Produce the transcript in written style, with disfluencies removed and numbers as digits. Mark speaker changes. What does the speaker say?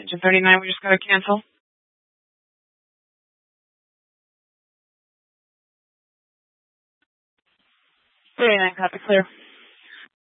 Speaker 1: Engine 39, we just got to cancel. 39, copy, clear.